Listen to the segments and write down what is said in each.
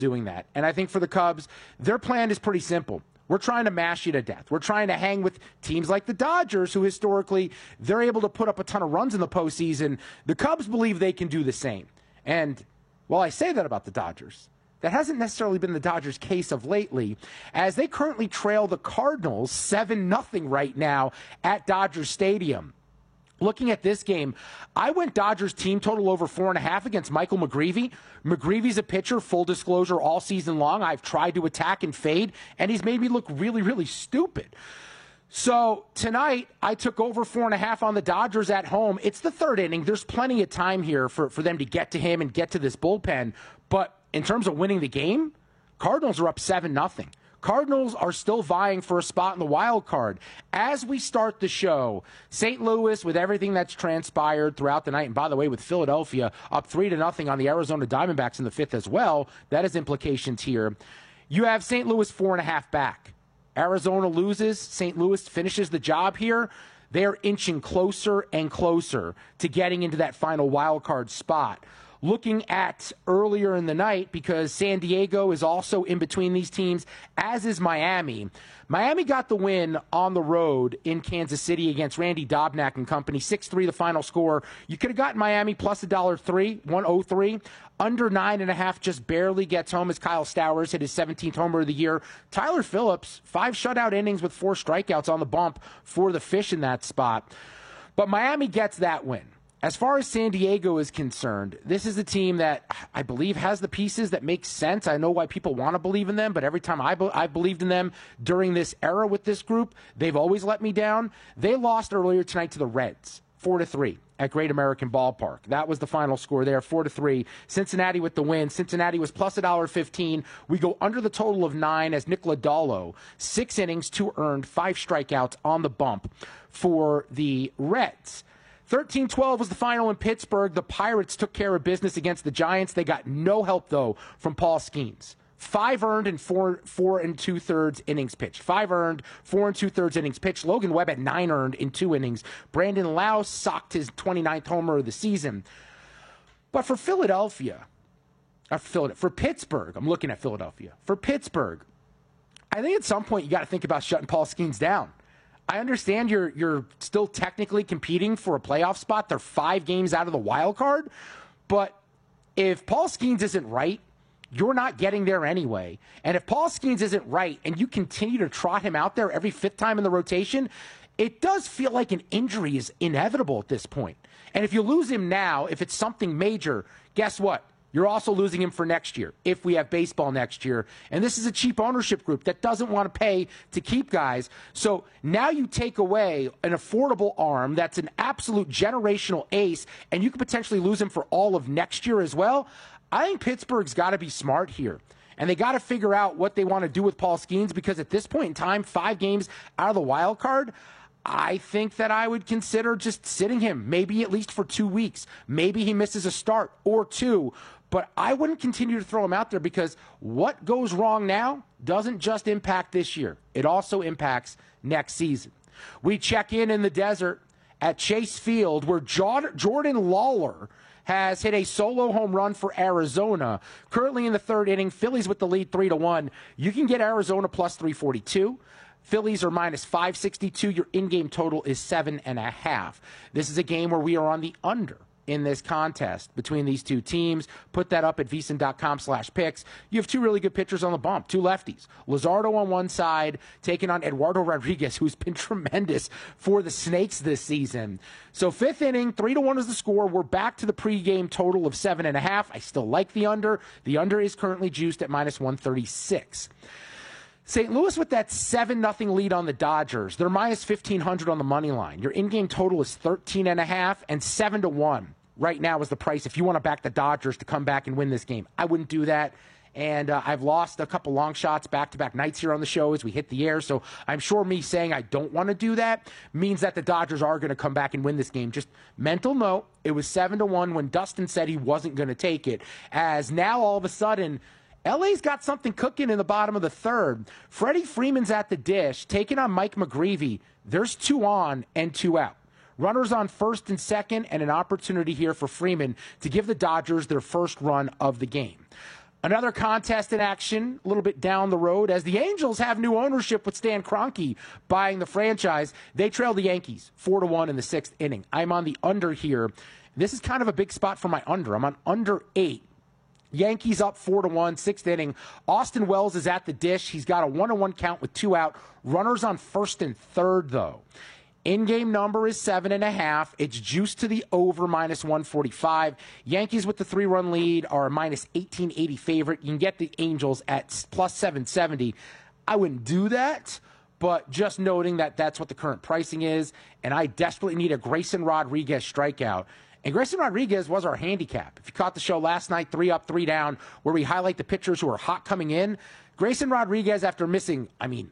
doing that. And I think for the Cubs, their plan is pretty simple. We're trying to mash you to death. We're trying to hang with teams like the Dodgers, who historically, they're able to put up a ton of runs in the postseason. The Cubs believe they can do the same. And while I say that about the Dodgers, that hasn't necessarily been the Dodgers' case of lately, as they currently trail the Cardinals 7-0 right now at Dodger Stadium. Looking at this game, I went Dodgers team total over 4.5 against Michael McGreevy. McGreevy's a pitcher, full disclosure, all season long. I've tried to attack and fade, and he's made me look really, really stupid. So tonight, I took over 4.5 on the Dodgers at home. It's the third inning. There's plenty of time here for them to get to him and get to this bullpen. But in terms of winning the game, Cardinals are up 7-0. Cardinals are still vying for a spot in the wild card. As we start the show, St. Louis, with everything that's transpired throughout the night, and by the way, with Philadelphia up 3-0 on the Arizona Diamondbacks in the fifth as well, that has implications here. You have St. Louis 4.5 back. Arizona loses. St. Louis finishes the job here. They're inching closer and closer to getting into that final wild card spot. Looking at earlier in the night, because San Diego is also in between these teams, as is Miami. Miami got the win on the road in Kansas City against Randy Dobnak and company. 6-3 the final score. You could have gotten Miami plus $1.03, 103. Under 9.5 just barely gets home as Kyle Stowers hit his 17th homer of the year. Tyler Phillips, 5 shutout innings with 4 strikeouts on the bump for the Fish in that spot. But Miami gets that win. As far as San Diego is concerned, this is a team that I believe has the pieces that make sense. I know why people want to believe in them, but every time I've believed in them during this era with this group, they've always let me down. They lost earlier tonight to the Reds, 4-3 at Great American Ballpark. That was the final score there, 4-3. Cincinnati with the win. Cincinnati was plus $1.15. We go under the total of 9 as Nick Lodolo, 6 innings, 2 earned, 5 strikeouts on the bump for the Reds. 13-12 was the final in Pittsburgh. The Pirates took care of business against the Giants. They got no help, though, from Paul Skeens. 5 earned and 4 2/3 innings pitched. 5 earned, 4 2/3 innings pitched. Logan Webb at 9 earned in 2 innings. Brandon Lowe socked his 29th homer of the season. But for Philadelphia, for Pittsburgh, I'm looking at Philadelphia. For Pittsburgh, I think at some point you got to think about shutting Paul Skeens down. I understand you're still technically competing for a playoff spot. They're 5 games out of the wild card. But if Paul Skeens isn't right, you're not getting there anyway. And if Paul Skeens isn't right and you continue to trot him out there every 5th time in the rotation, it does feel like an injury is inevitable at this point. And if you lose him now, if it's something major, guess what? You're also losing him for next year, if we have baseball next year. And this is a cheap ownership group that doesn't want to pay to keep guys. So now you take away an affordable arm that's an absolute generational ace, and you could potentially lose him for all of next year as well. I think Pittsburgh's got to be smart here. And they got to figure out what they want to do with Paul Skeens, because at this point in time, 5 games out of the wild card, I think that I would consider just sitting him, maybe at least for 2 weeks. Maybe he misses a start or 2. But I wouldn't continue to throw him out there, because what goes wrong now doesn't just impact this year. It also impacts next season. We check in the desert at Chase Field, where Jordan Lawler has hit a solo home run for Arizona. Currently in the 3rd inning, Phillies with the lead 3-1. You can get Arizona plus 342. Phillies are minus 562. Your in-game total is 7.5. This is a game where we are on the under in this contest between these two teams. Put that up at vsin.com/picks. You have 2 really good pitchers on the bump, 2 lefties. Luzardo on one side, taking on Eduardo Rodriguez, who's been tremendous for the Snakes this season. So 5th inning, 3-1 is the score. We're back to the pregame total of 7.5. I still like the under. The under is currently juiced at minus 136. St. Louis with that 7-0 lead on the Dodgers. They're minus 1,500 on the money line. Your in-game total is 13.5, and 7-1 right now is the price if you want to back the Dodgers to come back and win this game. I wouldn't do that. And I've lost a couple long shots back-to-back nights here on the show as we hit the air. So I'm sure me saying I don't want to do that means that the Dodgers are going to come back and win this game. Just mental note, it was 7-1 when Dustin said he wasn't going to take it. As now all of a sudden, LA's got something cooking in the bottom of the 3rd. Freddie Freeman's at the dish, taking on Mike McGreevy. There's 2 on and 2 out. Runners on 1st and 2nd, and an opportunity here for Freeman to give the Dodgers their first run of the game. Another contest in action a little bit down the road as the Angels have new ownership with Stan Kroenke buying the franchise. They trail the Yankees 4-1 in the 6th inning. I'm on the under here. This is kind of a big spot for my under. I'm on under 8. Yankees up 4-1, 6th inning. Austin Wells is at the dish. He's got a 1-1 count with 2 out. Runners on 1st and 3rd, though. In-game number is 7.5. It's juiced to the over -145. Yankees with the 3-run lead are a -1880 favorite. You can get the Angels at +770. I wouldn't do that, but just noting that that's what the current pricing is, and I desperately need a Grayson Rodriguez strikeout. And Grayson Rodriguez was our handicap. If you caught the show last night, 3 up, 3 down, where we highlight the pitchers who are hot coming in, Grayson Rodriguez, after missing,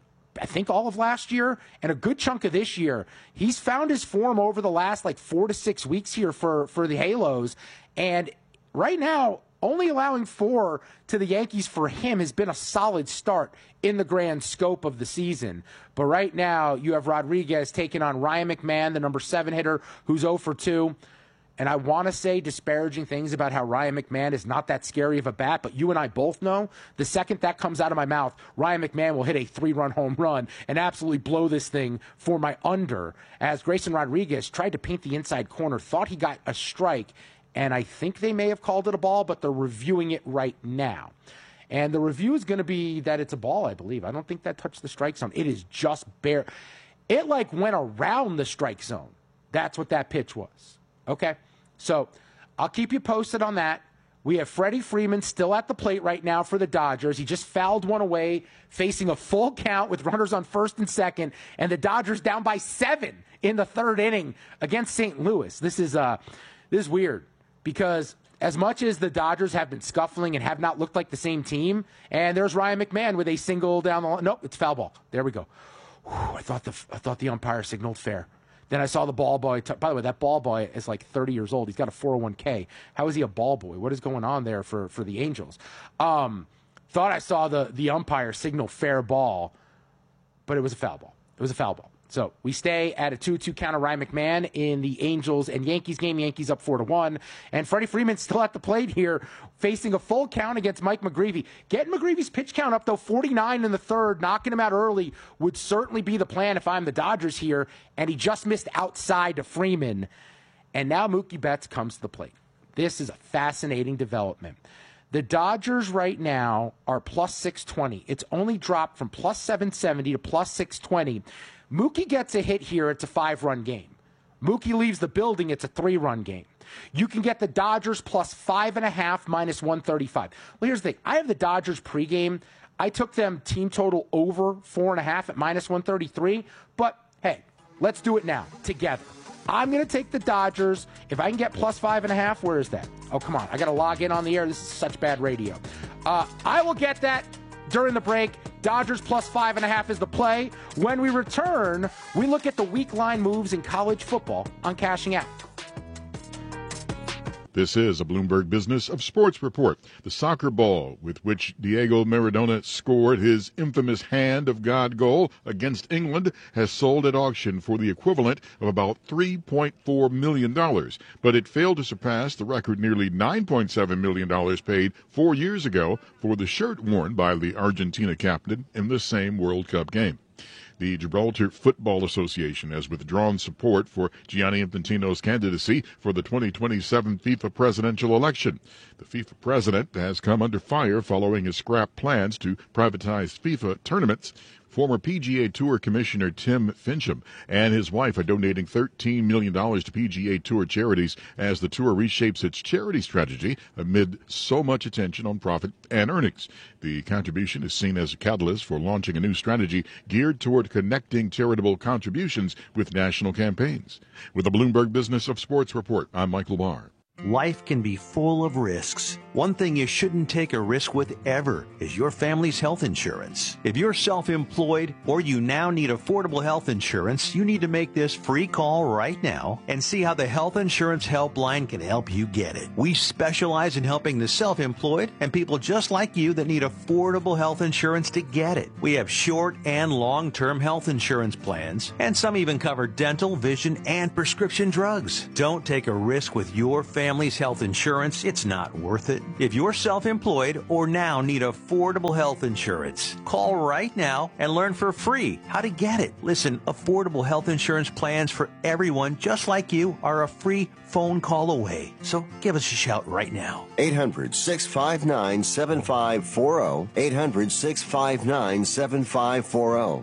I think all of last year and a good chunk of this year, he's found his form over the last 4 to 6 weeks here for the Halos. And right now, only allowing 4 to the Yankees for him has been a solid start in the grand scope of the season. But right now, you have Rodriguez taking on Ryan McMahon, the number 7 hitter, who's 0 for 2. And I want to say disparaging things about how Ryan McMahon is not that scary of a bat, but you and I both know the second that comes out of my mouth, Ryan McMahon will hit a 3-run home run and absolutely blow this thing for my under, as Grayson Rodriguez tried to paint the inside corner, thought he got a strike, and I think they may have called it a ball, but they're reviewing it right now. And the review is going to be that it's a ball, I believe. I don't think that touched the strike zone. It is just bare. It went around the strike zone. That's what that pitch was. Okay? So I'll keep you posted on that. We have Freddie Freeman still at the plate right now for the Dodgers. He just fouled one away, facing a full count with runners on 1st and 2nd, and the Dodgers down by 7 in the 3rd inning against St. Louis. This is weird because as much as the Dodgers have been scuffling and have not looked like the same team, and there's Ryan McMahon with a single down the line. Nope, it's foul ball. There we go. Whew, I thought the umpire signaled fair. Then I saw the ball boy. By the way, that ball boy is 30 years old. He's got a 401k. How is he a ball boy? What is going on there for the Angels? Thought I saw the umpire signal fair ball, but it was a foul ball. It was a foul ball. So we stay at a 2-2 count of Ryan McMahon in the Angels and Yankees game. Yankees up 4-1. And Freddie Freeman still at the plate here, facing a full count against Mike McGreevy. Getting McGreevy's pitch count up, though, 49 in the 3rd, knocking him out early would certainly be the plan if I'm the Dodgers here. And he just missed outside to Freeman. And now Mookie Betts comes to the plate. This is a fascinating development. The Dodgers right now are +620. It's only dropped from +770 to +620. Mookie gets a hit here, it's a 5-run game. Mookie leaves the building, it's a 3-run game. You can get the Dodgers +5.5 -135. Well, here's the thing. I have the Dodgers pregame. I took them team total over 4.5 at -133. But, hey, let's do it now together. I'm going to take the Dodgers. If I can get +5.5, where is that? Oh, come on. I got to log in on the air. This is such bad radio. I will get that during the break. Dodgers +5.5 is the play. When we return, we look at the week line moves in college football on Cashing Out. This is a Bloomberg Business of Sports report. The soccer ball with which Diego Maradona scored his infamous Hand of God goal against England has sold at auction for the equivalent of about $3.4 million. But it failed to surpass the record nearly $9.7 million paid 4 years ago for the shirt worn by the Argentina captain in the same World Cup game. The Gibraltar Football Association has withdrawn support for Gianni Infantino's candidacy for the 2027 FIFA presidential election. The FIFA president has come under fire following his scrap plans to privatize FIFA tournaments. Former PGA Tour Commissioner Tim Fincham and his wife are donating $13 million to PGA Tour charities as the tour reshapes its charity strategy amid so much attention on profit and earnings. The contribution is seen as a catalyst for launching a new strategy geared toward connecting charitable contributions with national campaigns. With the Bloomberg Business of Sports report, I'm Michael Barr. Life can be full of risks. One thing you shouldn't take a risk with ever is your family's health insurance. If you're self-employed or you now need affordable health insurance, you need to make this free call right now and see how the Health Insurance Helpline can help you get it. We specialize in helping the self-employed and people just like you that need affordable health insurance to get it. We have short and long-term health insurance plans, and some even cover dental, vision, and prescription drugs. Don't take a risk with your family family's health insurance, it's not worth it. If you're self-employed or now need affordable health insurance, call right now and learn for free how to get it. Listen, affordable health insurance plans for everyone just like you are a free phone call away. So give us a shout right now. 800-659-7540. 800-659-7540.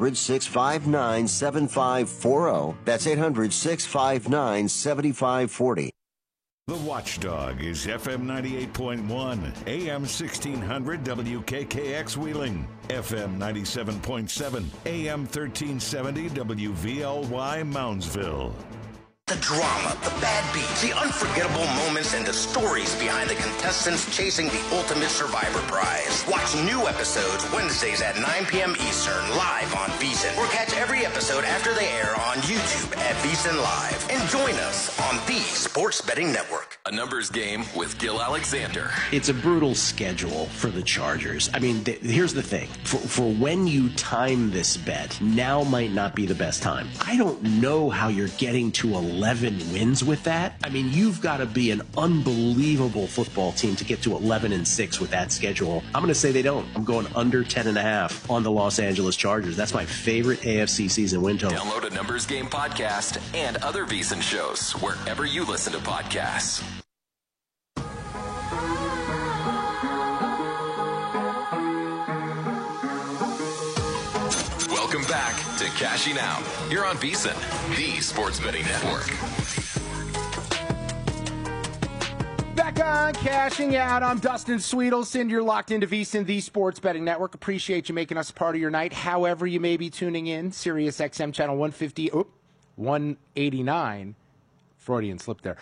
800-659-7540. That's 800-659-7540. The Watchdog is FM 98.1, AM 1600 WKKX Wheeling, FM 97.7, AM 1370 WVLY Moundsville. The drama, the bad beats, the unforgettable moments, and the stories behind the contestants chasing the Ultimate Survivor Prize. Watch new episodes Wednesdays at 9 p.m. Eastern live on VSiN, or catch every episode after they air on YouTube at VSiN Live. And join us on the Sports Betting Network. A numbers game with Gil Alexander. It's a brutal schedule for the Chargers. I mean, here's the thing. For when you time this bet, now might not be the best time. I don't know how you're getting to 11 wins with that. I mean, you've got to be an unbelievable football team to get to 11-6 with that schedule. I'm going to say they don't. I'm going under 10.5 on the Los Angeles Chargers. That's my favorite AFC season win total. Download a Numbers Game podcast and other VSiN shows wherever you listen to podcasts. Welcome back to Cashing Out. You're on VSiN, the Sports Betting Network. Back on Cashing Out. I'm Dustin Sweetelson. You're locked into VSiN, the Sports Betting Network. Appreciate you making us a part of your night. However you may be tuning in, Sirius XM channel 189. Freudian slip there.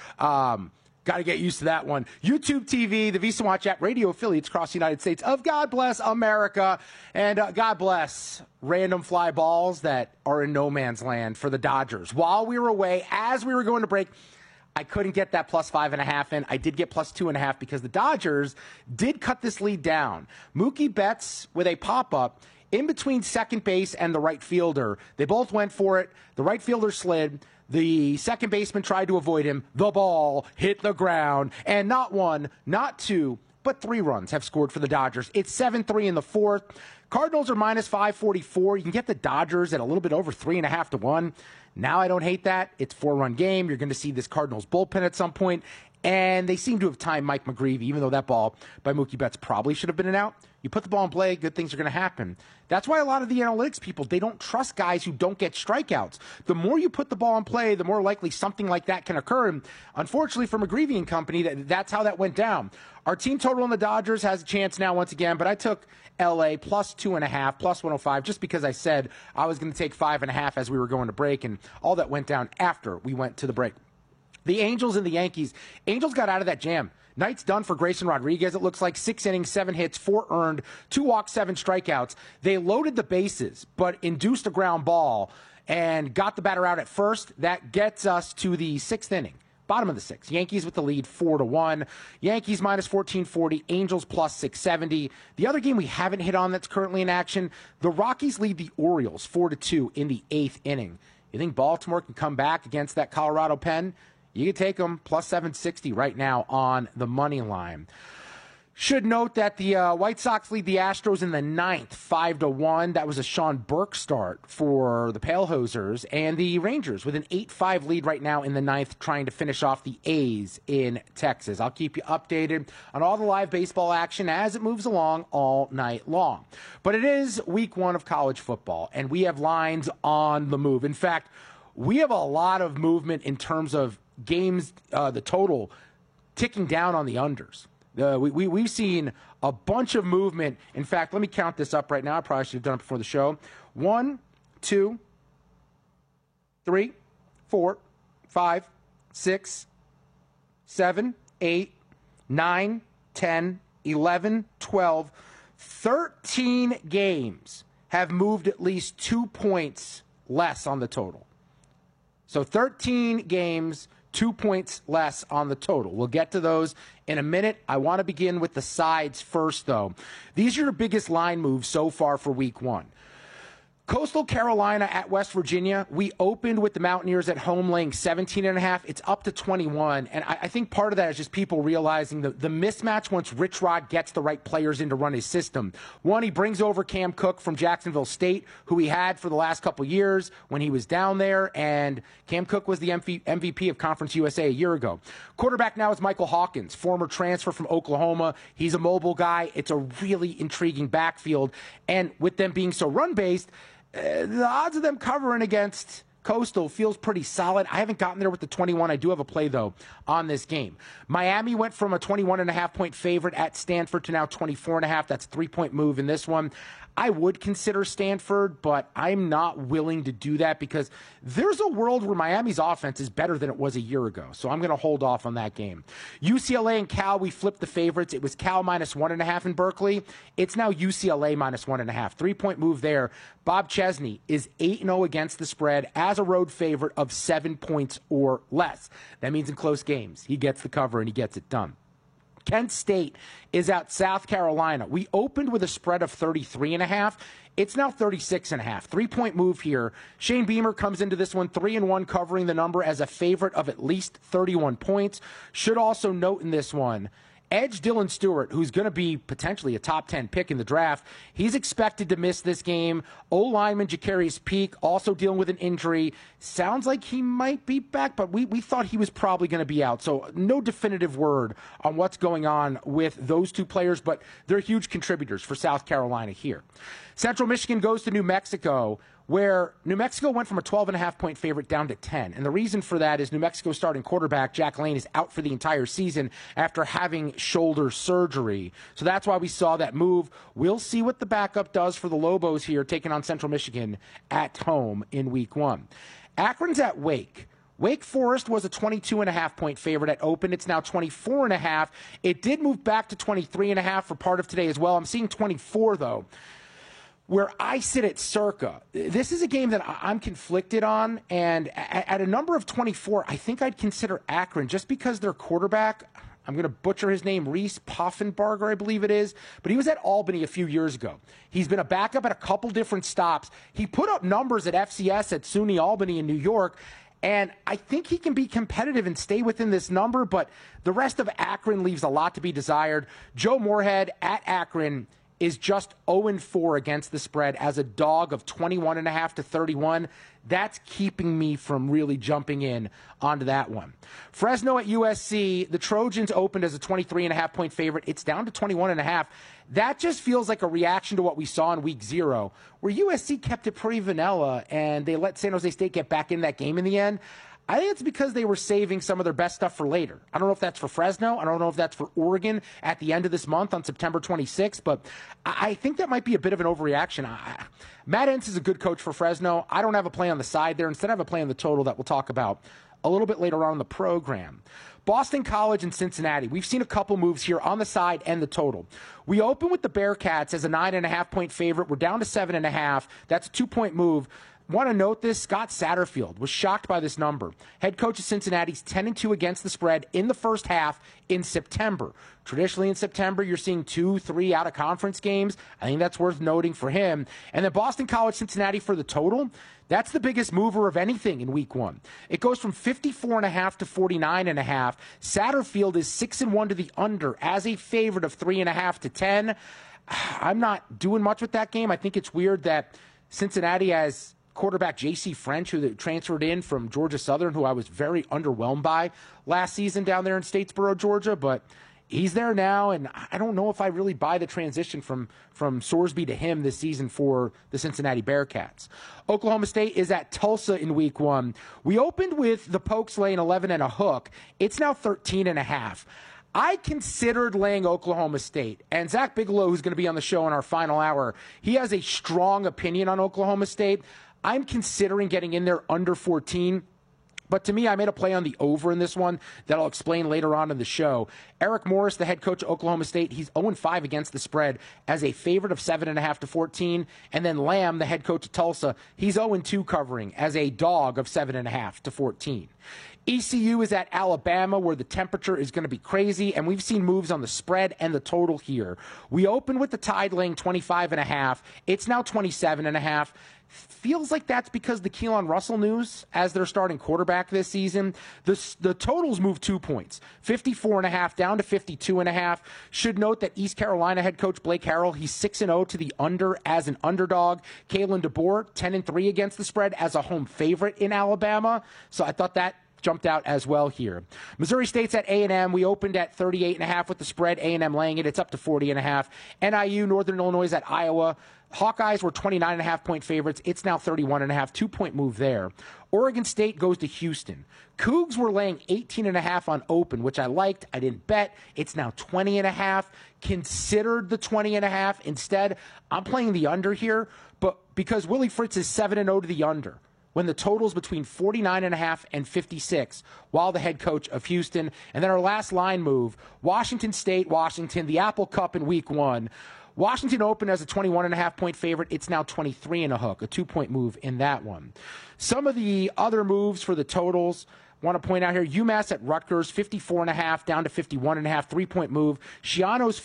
Got to get used to that one. YouTube TV, the VSiN Watch app, radio affiliates across the United States of God Bless America. And God bless random fly balls that are in no man's land for the Dodgers. While we were away, as we were going to break, I couldn't get that plus 5.5 in. I did get plus 2.5 because the Dodgers did cut this lead down. Mookie Betts with a pop-up in between second base and the right fielder. They both went for it. The right fielder slid. The second baseman tried to avoid him. The ball hit the ground. And not one, not two, but 3 runs have scored for the Dodgers. It's 7-3 in the fourth. Cardinals are minus 544. You can get the Dodgers at a little bit over 3.5 to 1. Now I don't hate that. It's a 4-run game. You're going to see this Cardinals bullpen at some point. And they seem to have timed Mike McGreevy, even though that ball by Mookie Betts probably should have been an out. You put the ball in play, good things are going to happen. That's why a lot of the analytics people, they don't trust guys who don't get strikeouts. The more you put the ball in play, the more likely something like that can occur. And unfortunately for McGreevy and company, that's how that went down. Our team total on the Dodgers has a chance now once again, but I took LA plus 2.5, plus 105, just because I said I was going to take 5.5 as we were going to break, and all that went down after we went to the break. The Angels and the Yankees. Angels got out of that jam. Night's done for Grayson Rodriguez. It looks like 6 innings, 7 hits, 4 earned, 2 walks, 7 strikeouts. They loaded the bases, but induced a ground ball and got the batter out at first. That gets us to the 6th inning. Bottom of the 6th. Yankees with the lead 4-1. Yankees minus 1440. Angels plus 670. The other game we haven't hit on that's currently in action, the Rockies lead the Orioles 4-2 in the 8th inning. You think Baltimore can come back against that Colorado pen? You can take them plus 760 right now on the money line. Should note that the White Sox lead the Astros in the 9th, 5-1. That was a Sean Burke start for the Palehosers. And the Rangers with an 8-5 lead right now in the 9th, trying to finish off the A's in Texas. I'll keep you updated on all the live baseball action as it moves along all night long. But it is week 1 of college football, and we have lines on the move. In fact, we have a lot of movement in terms of games, the total ticking down on the unders. We've seen a bunch of movement. In fact, let me count this up right now. I probably should have done it before the show. 1, 2, 3, 4, 5, 6, 7, 8, 9, 10, 11, 12, 13 games have moved at least 2 points less on the total. So 13 games, 2 points less on the total. We'll get to those in a minute. I want to begin with the sides first, though. These are your biggest line moves so far for week 1. Coastal Carolina at West Virginia. We opened with the Mountaineers at home laying 17.5. It's up to 21. And I think part of that is just people realizing the mismatch once Rich Rod gets the right players in to run his system. One, he brings over Cam Cook from Jacksonville State, who he had for the last couple years when he was down there. And Cam Cook was the MVP of Conference USA a year ago. Quarterback now is Michael Hawkins, former transfer from Oklahoma. He's a mobile guy. It's a really intriguing backfield. And with them being so run-based, the odds of them covering against Coastal feels pretty solid. I haven't gotten there with the 21. I do have a play, though, on this game. Miami went from a 21.5-point favorite at Stanford to now 24.5. That's a 3-point move in this one. I would consider Stanford, but I'm not willing to do that because there's a world where Miami's offense is better than it was a year ago. So I'm going to hold off on that game. UCLA and Cal, we flipped the favorites. It was Cal minus 1.5 in Berkeley. It's now UCLA minus 1.5. 3-point move there. Bob Chesney is 8-0 against the spread as a road favorite of 7 points or less. That means in close games, he gets the cover and he gets it done. Kent State is at South Carolina. We opened with a spread of 33.5. It's now 36.5. 3-point move here. Shane Beamer comes into this one 3-1, covering the number as a favorite of at least 31 points. Should also note in this one, edge Dylan Stewart, who's going to be potentially a top 10 pick in the draft, he's expected to miss this game. O-lineman Jacarius Peak also dealing with an injury. Sounds like he might be back, but we thought he was probably going to be out. So no definitive word on what's going on with those two players, but they're huge contributors for South Carolina here. Central Michigan goes to New Mexico, where New Mexico went from a 12.5-point favorite down to 10. And the reason for that is New Mexico's starting quarterback, Jack Lane, is out for the entire season after having shoulder surgery. So that's why we saw that move. We'll see what the backup does for the Lobos here, taking on Central Michigan at home in Week 1. Akron's at Wake. Wake Forest was a 22.5-point favorite at open. It's now 24.5. It did move back to 23.5 for part of today as well. I'm seeing 24, though. Where I sit at circa, this is a game that I'm conflicted on, and at a number of 24, I think I'd consider Akron just because their quarterback, I'm going to butcher his name, Reese Poffenbarger, I believe it is, but he was at Albany a few years ago. He's been a backup at a couple different stops. He put up numbers at FCS at SUNY Albany in New York, and I think he can be competitive and stay within this number, but the rest of Akron leaves a lot to be desired. Joe Moorhead at Akron is just 0-4 against the spread as a dog of 21.5 to 31. That's keeping me from really jumping in onto that one. Fresno at USC, the Trojans opened as a 23.5-point favorite. It's down to 21.5. That just feels like a reaction to what we saw in Week 0, where USC kept it pretty vanilla and they let San Jose State get back in that game in the end. I think it's because they were saving some of their best stuff for later. I don't know if that's for Fresno. I don't know if that's for Oregon at the end of this month on September 26th, but I think that might be a bit of an overreaction. Matt Entz is a good coach for Fresno. I don't have a play on the side there. Instead, I have a play on the total that we'll talk about a little bit later on in the program. Boston College and Cincinnati. We've seen a couple moves here on the side and the total. We open with the Bearcats as a 9.5-point favorite. We're down to 7.5. That's a 2-point move. Want to note this, Scott Satterfield was shocked by this number. Head coach of Cincinnati's 10-2 against the spread in the first half in September. Traditionally in September, you're seeing 2-3 out-of-conference games. I think that's worth noting for him. And then Boston College, Cincinnati for the total, that's the biggest mover of anything in Week 1. It goes from 54.5 to 49.5. Satterfield is 6-1 to the under as a favorite of 3.5 to 10. I'm not doing much with that game. I think it's weird that Cincinnati has quarterback J.C. French, who transferred in from Georgia Southern, who I was very underwhelmed by last season down there in Statesboro, Georgia, but he's there now, and I don't know if I really buy the transition from Sorsby to him this season for the Cincinnati Bearcats. Oklahoma State is at Tulsa in Week 1. We opened with the Pokes laying 11 and a hook. It's now 13.5. I considered laying Oklahoma State, and Zach Bigelow, who's going to be on the show in our final hour, he has a strong opinion on Oklahoma State. I'm considering getting in there under 14. But to me, I made a play on the over in this one that I'll explain later on in the show. Eric Morris, the head coach of Oklahoma State, he's 0-5 against the spread as a favorite of 7.5 to 14. And then Lamb, the head coach of Tulsa, he's 0-2 covering as a dog of 7.5 to 14. ECU is at Alabama, where the temperature is going to be crazy, and we've seen moves on the spread and the total here. We opened with the Tide laying 25.5. It's now 27.5. Feels like that's because the Keelan Russell news as their starting quarterback this season. The totals moved 2 points, 54.5 down to 52.5. Should note that East Carolina head coach Blake Harrell, he's 6-0 to the under as an underdog. Kalen DeBoer, 10-3 against the spread as a home favorite in Alabama. So I thought that jumped out as well here. Missouri State's at A&M. We opened at 38.5 with the spread. A&M laying it. It's up to 40.5. NIU, Northern Illinois at Iowa. Hawkeyes were 29.5-point favorites. It's now 31.5. 2-point move there. Oregon State goes to Houston. Cougs were laying 18.5 on open, which I liked. I didn't bet. It's now 20.5. Considered the 20.5. Instead, I'm playing the under here, but because Willie Fritz is 7-0 to the under, when the total's between 49.5 and 56, while the head coach of Houston. And then our last line move, Washington State, Washington, the Apple Cup in week 1. Washington opened as a 21.5-point favorite. It's now 23 and a hook, a 2-point move in that one. Some of the other moves for the totals, want to point out here, UMass at Rutgers, 54.5 down to 51.5, 3-point move. Shiano's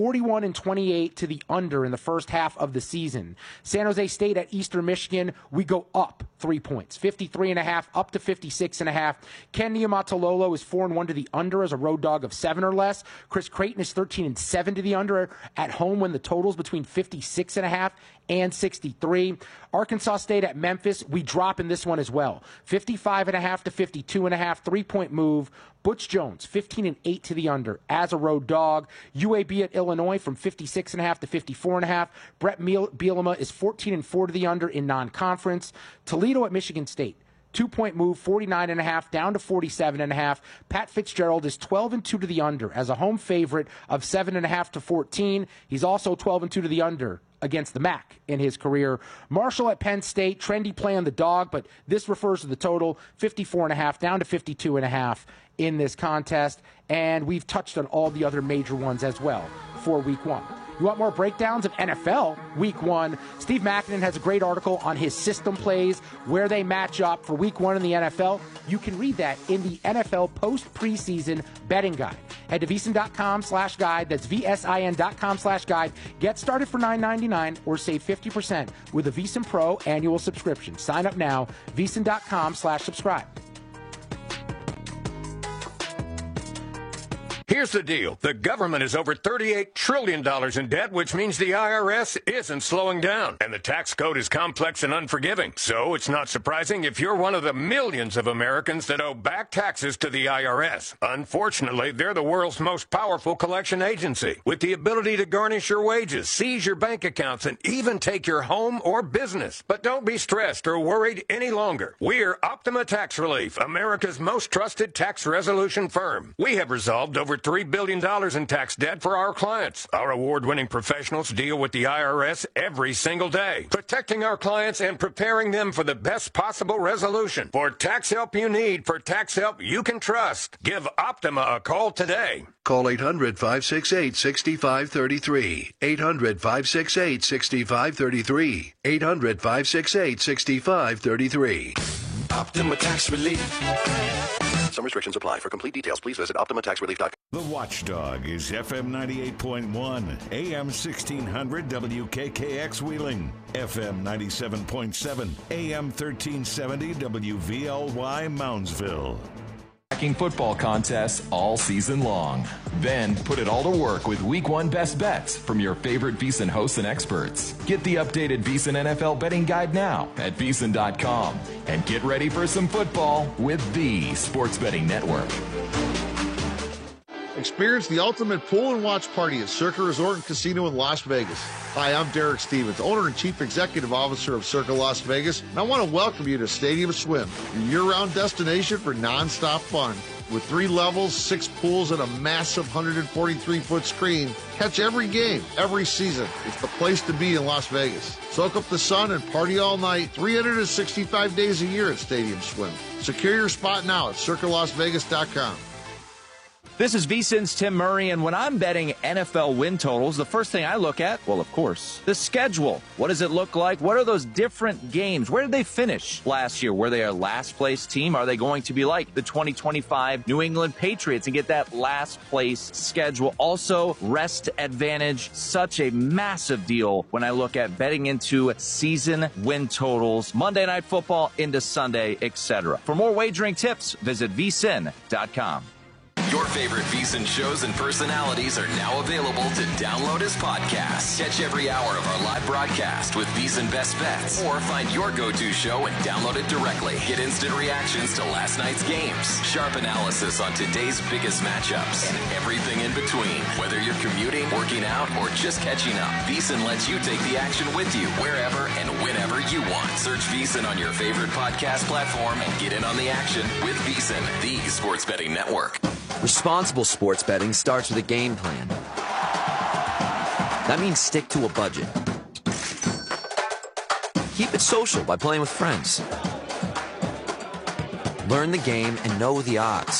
41-28 to the under in the first half of the season. San Jose State at Eastern Michigan, we go up 3 points, 53.5 up to 56.5. Ken Niumatalolo is 4-1 to the under as a road dog of 7 or less. Chris Creighton is 13-7 to the under at home when the total's between 56.5 and 63. Arkansas State at Memphis, we drop in this one as well. 55.5 to 52.5, 3-point move. Butch Jones, 15-8 to the under as a road dog. UAB at Illinois from 56.5 to 54.5. Brett Bielema is 14-4 to the under in non-conference. Toledo at Michigan State, 2-point move, 49.5 down to 47.5. Pat Fitzgerald is 12-2 to the under as a home favorite of 7.5 to 14. He's also 12-2 to the under against the MAC in his career. Marshall at Penn State, trendy play on the dog, but this refers to the total, 54.5 down to 52.5 in this contest. And we've touched on all the other major ones as well for week 1. You want more breakdowns of NFL Week 1? Steve Mackinnon has a great article on his system plays, where they match up for Week 1 in the NFL. You can read that in the NFL post-preseason betting guide. Head to VSiN.com/guide. That's VSIN.com/guide. Get started for $9.99 or save 50% with a VSiN Pro annual subscription. Sign up now, VSiN.com/subscribe. Here's the deal. The government is over $38 trillion in debt, which means the IRS isn't slowing down. And the tax code is complex and unforgiving. So it's not surprising if you're one of the millions of Americans that owe back taxes to the IRS. Unfortunately, they're the world's most powerful collection agency, with the ability to garnish your wages, seize your bank accounts, and even take your home or business. But don't be stressed or worried any longer. We're Optima Tax Relief, America's most trusted tax resolution firm. We have resolved over $3 billion in tax debt for our clients. Our award-winning professionals deal with the IRS every single day, protecting our clients and preparing them for the best possible resolution. For tax help you need, for tax help you can trust, give Optima a call today. Call 800-568-6533. 800-568-6533. 800-568-6533. Optima Tax Relief. Some restrictions apply. For complete details, please visit OptimaTaxRelief.com. The Watchdog is FM 98.1, AM 1600 WKKX Wheeling, FM 97.7, AM 1370 WVLY Moundsville. Football contests all season long. Then put it all to work with Week 1 best bets from your favorite VSiN hosts and experts. Get the updated VSiN NFL betting guide now at VSiN.com and get ready for some football with the Sports Betting Network. Experience the ultimate pool and watch party at Circa Resort and Casino in Las Vegas. Hi, I'm Derek Stevens, owner and chief executive officer of Circa Las Vegas, and I want to welcome you to Stadium Swim, your year-round destination for non-stop fun. With 3 levels, 6 pools, and a massive 143-foot screen, catch every game, every season. It's the place to be in Las Vegas. Soak up the sun and party all night, 365 days a year at Stadium Swim. Secure your spot now at CircaLasVegas.com. This is VSiN's Tim Murray, and when I'm betting NFL win totals, the first thing I look at, well, of course, the schedule. What does it look like? What are those different games? Where did they finish last year? Were they a last-place team? Are they going to be like the 2025 New England Patriots and get that last-place schedule? Also, rest advantage, such a massive deal when I look at betting into season win totals, Monday Night Football into Sunday, etc. For more wagering tips, visit vsin.com. Your favorite VSiN shows and personalities are now available to download as podcasts. Catch every hour of our live broadcast with VSiN Best Bets, or find your go-to show and download it directly. Get instant reactions to last night's games, sharp analysis on today's biggest matchups, and everything in between. Whether you're commuting, working out, or just catching up, VSiN lets you take the action with you wherever and whenever you want. Search VSiN on your favorite podcast platform and get in on the action with VSiN, the sports betting network. Responsible sports betting starts with a game plan. That means stick to a budget. Keep it social by playing with friends. Learn the game and know the odds.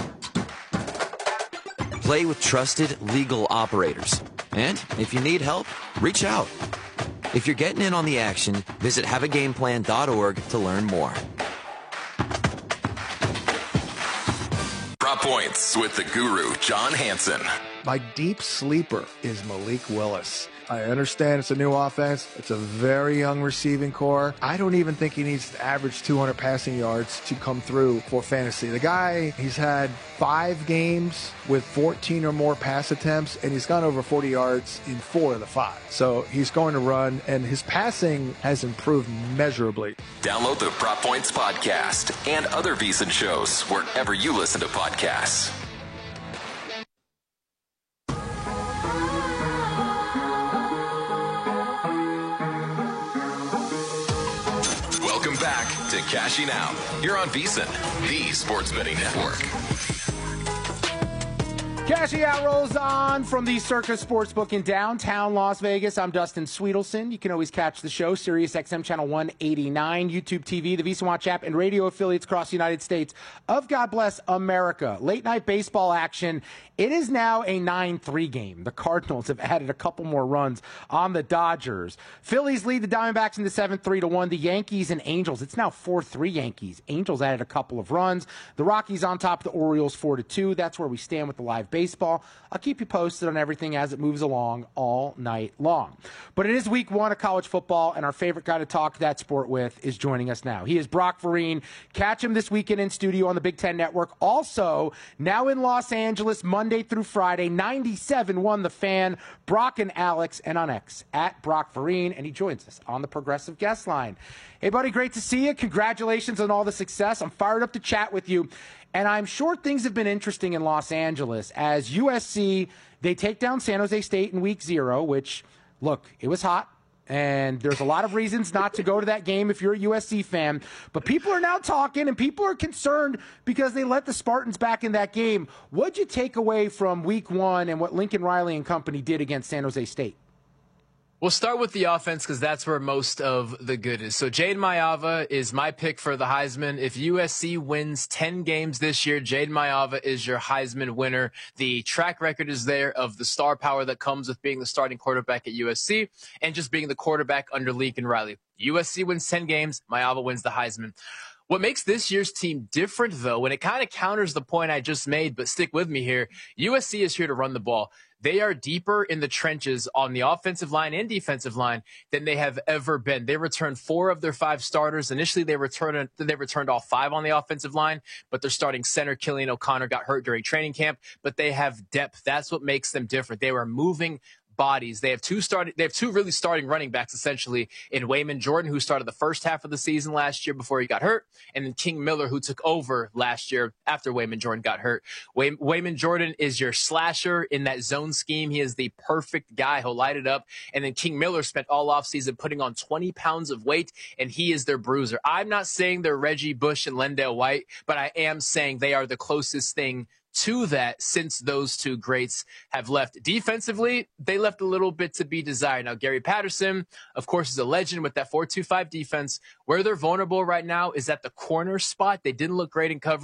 Play with trusted legal operators. And if you need help, reach out. If you're getting in on the action, visit haveagameplan.org to learn more. Prop Points with the guru, John Hansen. My deep sleeper is Malik Willis. I understand it's a new offense. It's a very young receiving core. I don't even think he needs to average 200 passing yards to come through for fantasy. The guy, he's had 5 games with 14 or more pass attempts, and he's gone over 40 yards in 4 of the 5. So he's going to run, and his passing has improved measurably. Download the Prop Points podcast and other VSiN shows wherever you listen to podcasts. Welcome back to Cashing Out. You're on VSiN, the sports betting network. Cashing Out rolls on from the Circus Sportsbook in downtown Las Vegas. I'm Dustin Sweetelson. You can always catch the show, Sirius XM Channel 189, YouTube TV, the VSiN Watch app, and radio affiliates across the United States of God Bless America. Late night baseball action. It is now a 9-3 game. The Cardinals have added a couple more runs on the Dodgers. Phillies lead the Diamondbacks in the 7-3-1. The Yankees and Angels, it's now 4-3 Yankees. Angels added a couple of runs. The Rockies on top of the Orioles 4-2. That's where we stand with the live baseball. I'll keep you posted on everything as it moves along all night long. But it is week 1 of college football, and our favorite guy to talk that sport with is joining us now. He is Brock Vereen. Catch him this weekend in studio on the Big Ten Network. Also, now in Los Angeles, Monday through Friday, 97.1 The Fan. Brock and Alex, and on X, at Brock Vereen, and he joins us on the Progressive Guest Line. Hey, buddy, great to see you. Congratulations on all the success. I'm fired up to chat with you. And I'm sure things have been interesting in Los Angeles as USC, they take down San Jose State in week 0, which, look, it was hot. And there's a lot of reasons not to go to that game if you're a USC fan. But people are now talking, and people are concerned because they let the Spartans back in that game. What'd you take away from week 1 and what Lincoln Riley and company did against San Jose State? We'll start with the offense because that's where most of the good is. So Jaden Maiava is my pick for the Heisman. If USC wins 10 games this year, Jaden Maiava is your Heisman winner. The track record is there of the star power that comes with being the starting quarterback at USC and just being the quarterback under Lincoln Riley. USC wins 10 games, Maiava wins the Heisman. What makes this year's team different, though, and it kind of counters the point I just made, but stick with me here, USC is here to run the ball. They are deeper in the trenches on the offensive line and defensive line than they have ever been. They returned 4 of their 5 starters. Initially, they returned all 5 on the offensive line, but their starting center, Killian O'Connor, got hurt during training camp. But they have depth. That's what makes them different. They were moving bodies. They have two really starting running backs, essentially, in Wayman Jordan, who started the first half of the season last year before he got hurt, and then King Miller, who took over last year after Wayman Jordan got hurt. Wayman Jordan is your slasher in that zone scheme. He is the perfect guy. He'll light it up. And then King Miller spent all offseason putting on 20 pounds of weight, and he is their bruiser. I'm not saying they're Reggie Bush and Lendale White, but I am saying they are the closest thing to that since those two greats have left. Defensively, they left a little bit to be desired. Now, Gary Patterson, of course, is a legend with that 4-2-5 defense. Where they're vulnerable right now is at the corner spot. They didn't look great in coverage.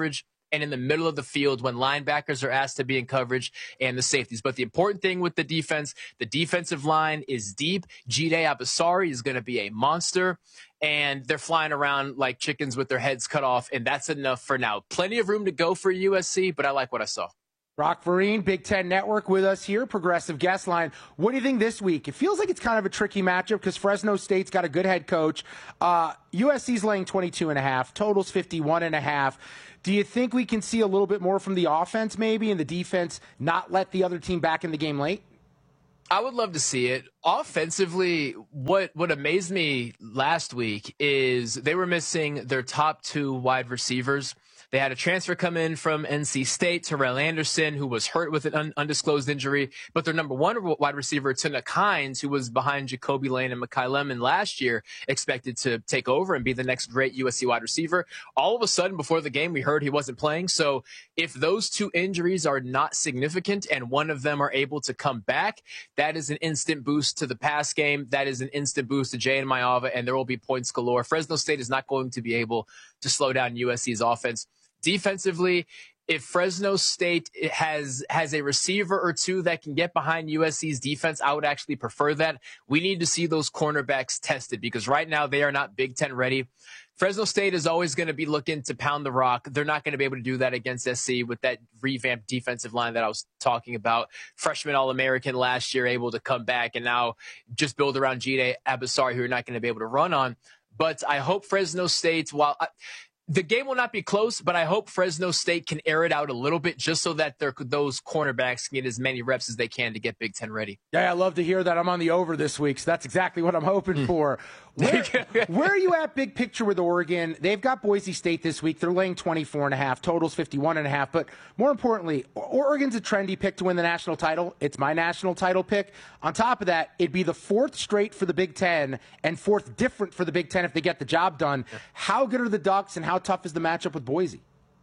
and in the middle of the field when linebackers are asked to be in coverage and the safeties. But the important thing with the defense, the defensive line is deep. Jide Abasari is going to be a monster, and they're flying around like chickens with their heads cut off, and that's enough for now. Plenty of room to go for USC, but I like what I saw. Brock Vereen, Big Ten Network with us here, Progressive Guest Line. What do you think this week? It feels like it's kind of a tricky matchup because Fresno State's got a good head coach. USC's laying 22.5, totals 51.5. Do you think we can see a little bit more from the offense maybe and the defense not let the other team back in the game late? I would love to see it. Offensively, what amazed me last week is they were missing their top 2 wide receivers. They had a transfer come in from NC State, Terrell Anderson, who was hurt with an undisclosed injury. But their number 1 wide receiver, Tuna Kynes, who was behind Jacoby Lane and Mekhi Lemon last year, expected to take over and be the next great USC wide receiver. All of a sudden, before the game, we heard he wasn't playing. So if those 2 injuries are not significant and one of them are able to come back, that is an instant boost to the pass game. That is an instant boost to Jayden Maiava, and there will be points galore. Fresno State is not going to be able to slow down USC's offense. Defensively, if Fresno State has a receiver or 2 that can get behind USC's defense, I would actually prefer that. We need to see those cornerbacks tested because right now they are not Big Ten ready. Fresno State is always going to be looking to pound the rock. They're not going to be able to do that against SC with that revamped defensive line that I was talking about. Freshman All-American last year able to come back and now just build around Jide Abasari, who you're not going to be able to run on. But I hope Fresno State, the game will not be close, but I hope Fresno State can air it out a little bit just so that those cornerbacks can get as many reps as they can to get Big Ten ready. Yeah, I love to hear that. I'm on the over this week, so that's exactly what I'm hoping for. Where are you at big picture with Oregon? They've got Boise State this week. They're laying 24.5, totals 51.5. But more importantly, Oregon's a trendy pick to win the national title. It's my national title pick. On top of that, it'd be the 4th straight for the Big Ten and 4th different for the Big Ten if they get the job done. How good are the Ducks and how tough is the matchup with Boise?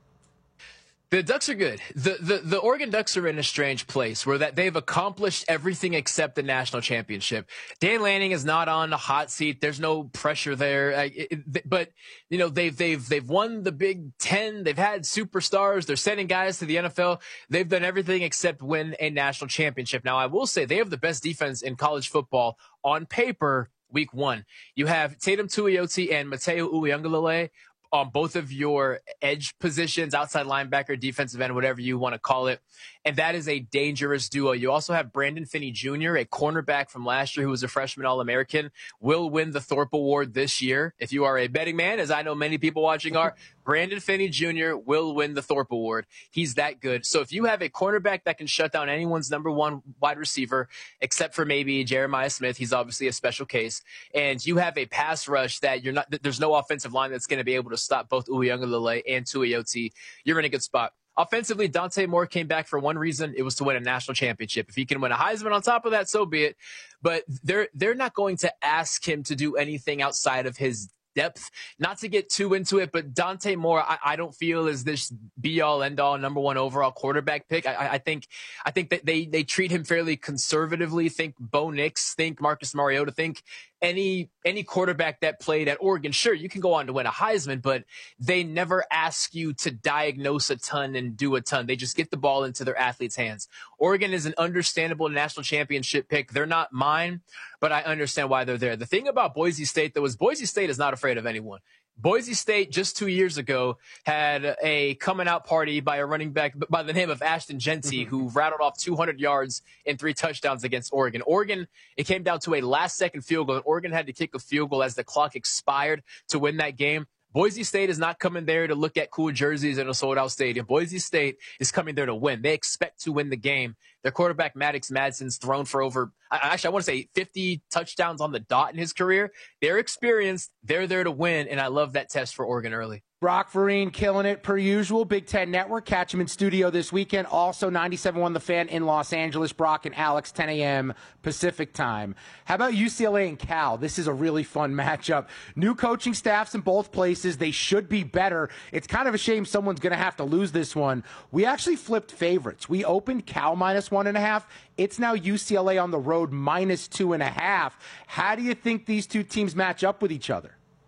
The Ducks are good. The Oregon Ducks are in a strange place where that they've accomplished everything except the national championship. Dan Lanning is not on the hot seat. There's no pressure there. But you know they've won the Big Ten. They've had superstars. They're sending guys to the NFL. They've done everything except win a national championship. Now I will say they have the best defense in college football on paper. Week 1, you have Tatum Tuioti and Mateo Uiagalelei on both of your edge positions, outside linebacker, defensive end, whatever you want to call it. And that is a dangerous duo. You also have Brandon Finney Jr., a cornerback from last year who was a freshman All-American, will win the Thorpe Award this year. If you are a betting man, as I know many people watching are, Brandon Finney Jr. will win the Thorpe Award. He's that good. So if you have a cornerback that can shut down anyone's number 1 wide receiver, except for maybe Jeremiah Smith, he's obviously a special case, and you have a pass rush that there's no offensive line that's going to be able to stop both Uiagalelei and Tuioti, you're in a good spot. Offensively, Dante Moore came back for one reason. It was to win a national championship. If he can win a Heisman on top of that, so be it. But they're not going to ask him to do anything outside of his depth. Not to get too into it, but Dante Moore, I don't feel is this be-all, end-all, number 1 overall quarterback pick. I think that they treat him fairly conservatively. Think Bo Nix, think Marcus Mariota, think any quarterback that played at Oregon. Sure, you can go on to win a Heisman, but they never ask you to diagnose a ton and do a ton. They just get the ball into their athletes' hands. Oregon is an understandable national championship pick. They're not mine, but I understand why they're there. The thing about Boise State, though, is Boise State is not afraid of anyone. Boise State just 2 years ago had a coming out party by a running back by the name of Ashton Genty, who rattled off 200 yards and 3 touchdowns against Oregon. Oregon, it came down to a last-second field goal, and Oregon had to kick a field goal as the clock expired to win that game. Boise State is not coming there to look at cool jerseys in a sold-out stadium. Boise State is coming there to win. They expect to win the game. Their quarterback, Maddox Madsen's thrown for over, actually, I want to say 50 touchdowns on the dot in his career. They're experienced. They're there to win, and I love that test for Oregon early. Brock Vereen killing it per usual. Big Ten Network. Catch him in studio this weekend. Also 97.1 The Fan in Los Angeles. Brock and Alex, 10 a.m. Pacific time. How about UCLA and Cal? This is a really fun matchup. New coaching staffs in both places. They should be better. It's kind of a shame someone's going to have to lose this one. We actually flipped favorites. We opened Cal -1.5. It's now UCLA on the road -2.5. How do you think these two teams match up with each other?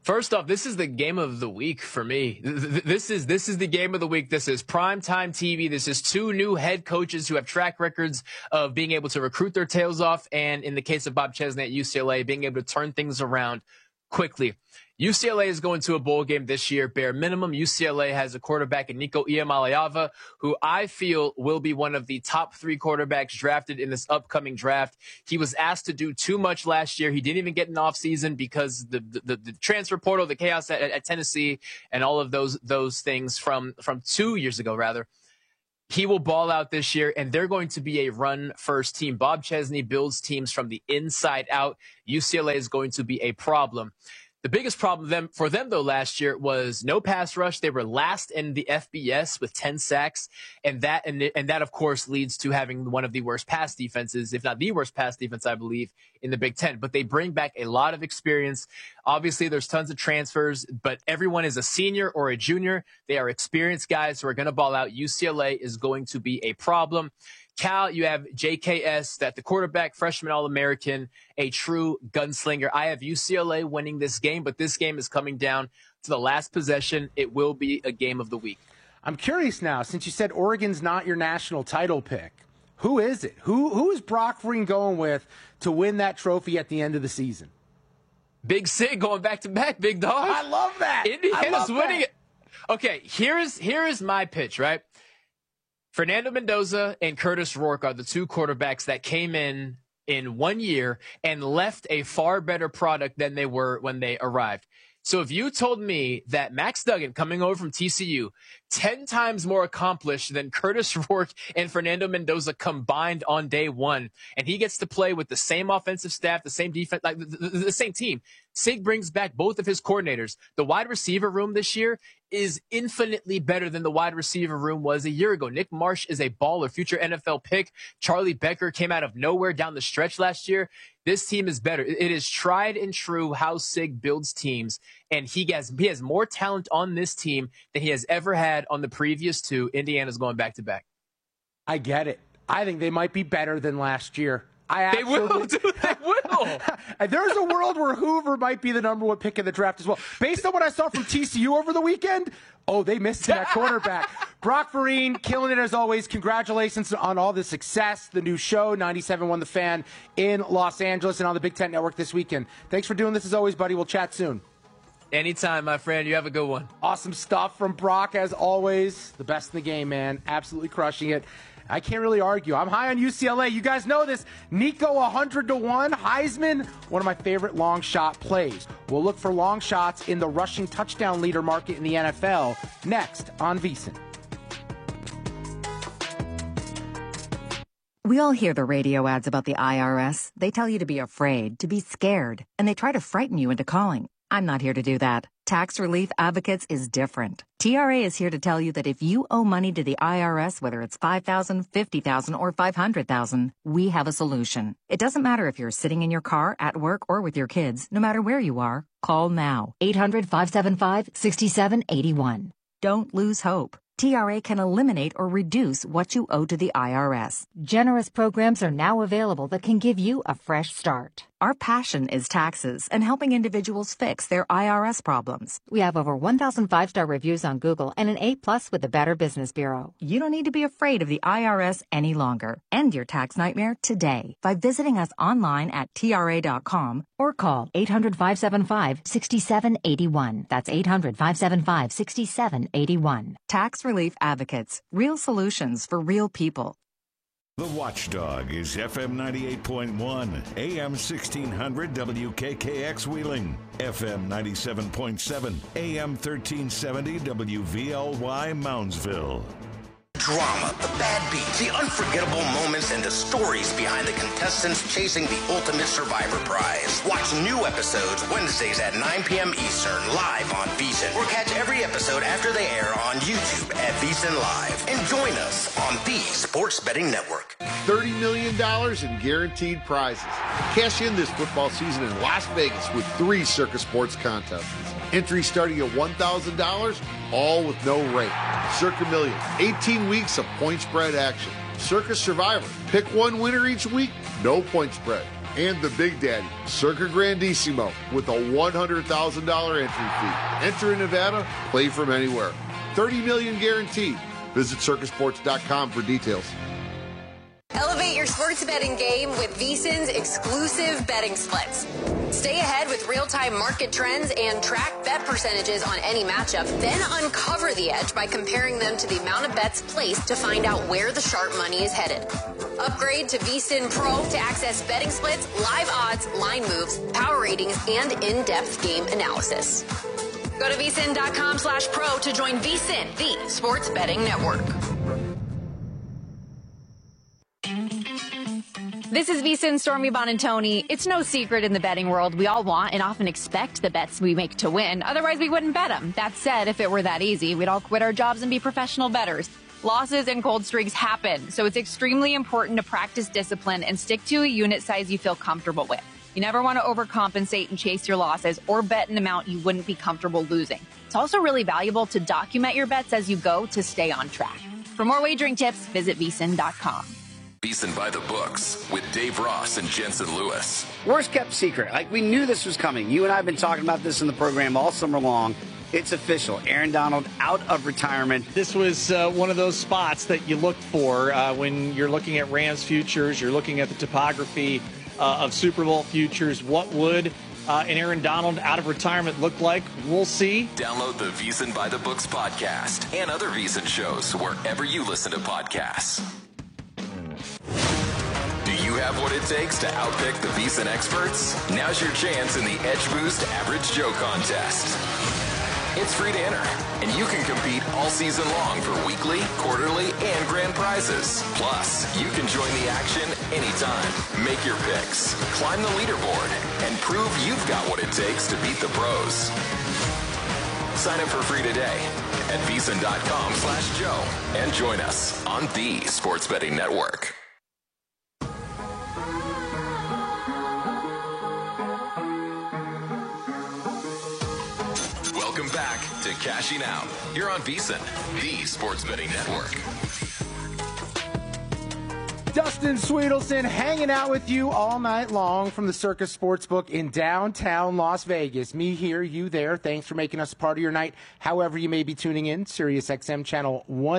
First off, this is the game of the week for me. This is the game of the week. This is primetime TV. This is two new head coaches who have track records of being able to recruit their tails off, and in the case of Bob Chesney at UCLA, being able to turn things around quickly. UCLA is going to a bowl game this year, bare minimum. UCLA has a quarterback in Nico Iamaleava, who I feel will be one of the top 3 quarterbacks drafted in this upcoming draft. He was asked to do too much last year. He didn't even get an offseason because the transfer portal, the chaos at Tennessee, and all of those things from 2 years ago, rather. He will ball out this year, and they're going to be a run-first team. Bob Chesney builds teams from the inside out. UCLA is going to be a problem. The biggest problem for them, though, last year was no pass rush. They were last in the FBS with 10 sacks, and that, of course, leads to having one of the worst pass defenses, if not the worst pass defense, I believe, in the Big Ten. But they bring back a lot of experience. Obviously, there's tons of transfers, but everyone is a senior or a junior. They are experienced guys who are going to ball out. UCLA is going to be a problem. Cal, you have JKS, that the quarterback, freshman All-American, a true gunslinger. I have UCLA winning this game, but this game is coming down to the last possession. It will be a game of the week. I'm curious now, since you said Oregon's not your national title pick, who is it? Who is Brock Vereen going with to win that trophy at the end of the season? Big Sig going back-to-back, big dog. I love that. Indiana's winning it. Okay, here is my pitch, right? Fernando Mendoza and Curtis Rourke are the 2 quarterbacks that came in 1 year and left a far better product than they were when they arrived. So if you told me that Max Duggan, coming over from TCU, 10 times more accomplished than Curtis Rourke and Fernando Mendoza combined on day one, and he gets to play with the same offensive staff, the same defense, like the same team. Sig brings back both of his coordinators. The wide receiver room this year is infinitely better than the wide receiver room was a year ago. Nick Marsh is a baller, future NFL pick. Charlie Becker came out of nowhere down the stretch last year. This team is better. It is tried and true how Sig builds teams, and he has more talent on this team than he has ever had on the previous 2. Indiana's going back-to-back. I get it. I think they might be better than last year. They will, dude. They will. There's a world where Hoover might be the number 1 pick in the draft as well. Based on what I saw from TCU over the weekend, they missed that quarterback. Brock Vereen, killing it as always. Congratulations on all the success. The new show, 97.1 The Fan in Los Angeles and on the Big Ten Network this weekend. Thanks for doing this as always, buddy. We'll chat soon. Anytime, my friend. You have a good one. Awesome stuff from Brock as always. The best in the game, man. Absolutely crushing it. I can't really argue. I'm high on UCLA. You guys know this. Nico 100-1. Heisman, one of my favorite long shot plays. We'll look for long shots in the rushing touchdown leader market in the NFL next on VSiN. We all hear the radio ads about the IRS. They tell you to be afraid, to be scared, and they try to frighten you into calling. I'm not here to do that. Tax Relief Advocates is different. TRA is here to tell you that if you owe money to the IRS, whether it's $5,000, $50,000, or $500,000, we have a solution. It doesn't matter if you're sitting in your car, at work, or with your kids. No matter where you are, call now. 800-575-6781. Don't lose hope. TRA can eliminate or reduce what you owe to the IRS. Generous programs are now available that can give you a fresh start. Our passion is taxes and helping individuals fix their IRS problems. We have over 1,000 5-star reviews on Google and an A+ with the Better Business Bureau. You don't need to be afraid of the IRS any longer. End your tax nightmare today by visiting us online at TRA.com or call 800-575-6781. That's 800-575-6781. Tax Relief Advocates. Real solutions for real people. The Watchdog is FM 98.1, AM 1600 WKKX Wheeling, FM 97.7, AM 1370 WVLY Moundsville. Drama, the bad beats, the unforgettable moments, and the stories behind the contestants chasing the ultimate Survivor Prize. Watch new episodes Wednesdays at 9 p.m. Eastern, live on VSiN, or catch every episode after they air on YouTube at VSiN Live. And join us on the Sports Betting Network. $30 million in guaranteed prizes. Cash in this football season in Las Vegas with 3 Circus Sports contests. Entry starting at $1,000, all with no rate. Circa Million, 18 weeks of point spread action. Circus Survivor, pick one winner each week, no point spread. And the Big Daddy, Circa Grandissimo, with a $100,000 entry fee. Enter in Nevada, play from anywhere. $30 million guaranteed. Visit circusports.com for details. Elevate your sports betting game with VSiN's exclusive betting splits. Stay ahead with real-time market trends and track bet percentages on any matchup, then uncover the edge by comparing them to the amount of bets placed to find out where the sharp money is headed. Upgrade to VSiN Pro to access betting splits, live odds, line moves, power ratings, and in-depth game analysis. Go to vsin.com/pro to join VSiN, the sports betting network. This is VSiN Stormy Bonantoni. It's no secret in the betting world we all want and often expect the bets we make to win. Otherwise, we wouldn't bet them. That said, if it were that easy, we'd all quit our jobs and be professional bettors. Losses and cold streaks happen, so it's extremely important to practice discipline and stick to a unit size you feel comfortable with. You never want to overcompensate and chase your losses or bet an amount you wouldn't be comfortable losing. It's also really valuable to document your bets as you go to stay on track. For more wagering tips, visit VSiN.com. VSiN by the books with Dave Ross and Jensen Lewis. Worst kept secret. Like, we knew this was coming. You and I have been talking about this in the program all summer long. It's official. Aaron Donald out of retirement. This was one of those spots that you looked for when you're looking at Rams futures. You're looking at the topography of Super Bowl futures. What would an Aaron Donald out of retirement look like? We'll see. Download the VSiN by the Books podcast and other VSiN shows wherever you listen to podcasts. Do you have what it takes to outpick the VSiN experts? Now's your chance in the Edge Boost Average Joe contest. It's free to enter, and you can compete all season long for weekly, quarterly, and grand prizes. Plus, you can join the action anytime. Make your picks, climb the leaderboard, and prove you've got what it takes to beat the pros. Sign up for free today at VSiN.com/Joe and join us on the Sports Betting Network. Welcome back to Cashing Out. You're on VSiN, the Sports Betting Network. Dustin Sweetelson hanging out with you all night long from the Circus Sportsbook in downtown Las Vegas. Me here, you there. Thanks for making us part of your night. However you may be tuning in, Sirius XM channel